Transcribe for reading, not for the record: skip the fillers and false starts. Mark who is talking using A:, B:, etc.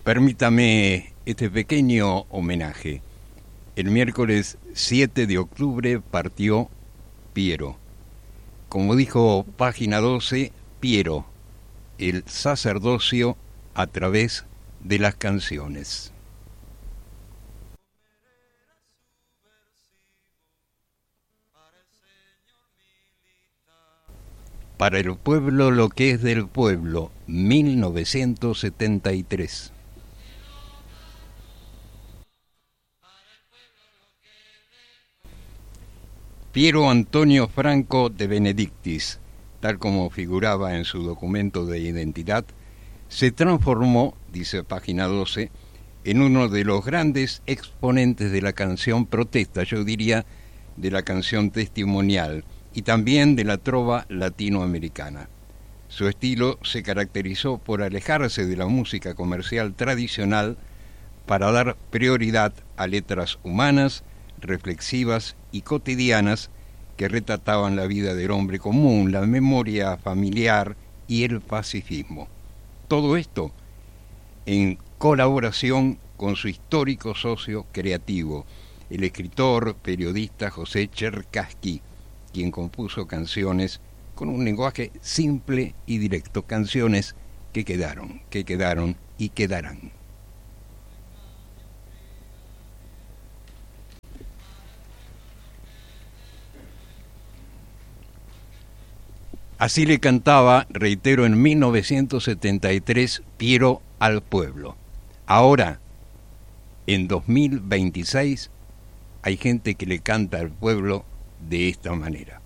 A: Permítame este pequeño homenaje. El miércoles 7 de octubre partió Piero. Como dijo Página 12, Piero, el sacerdocio a través de las canciones. Para el pueblo lo que es del pueblo, 1973. Piero Antonio Franco de Benedictis, tal como figuraba en su documento de identidad, se transformó, dice Página 12, en uno de los grandes exponentes de la canción protesta, yo diría de la canción testimonial, y también de la trova latinoamericana. Su estilo se caracterizó por alejarse de la música comercial tradicional para dar prioridad a letras humanas, reflexivas y cotidianas que retrataban la vida del hombre común, la memoria familiar y el pacifismo. Todo esto en colaboración con su histórico socio creativo, el escritor periodista José Cherkassky, quien compuso canciones con un lenguaje simple y directo, canciones que quedaron y quedarán. Así le cantaba, reitero, en 1973 Piero al pueblo. Ahora, en 2026, hay gente que le canta al pueblo de esta manera.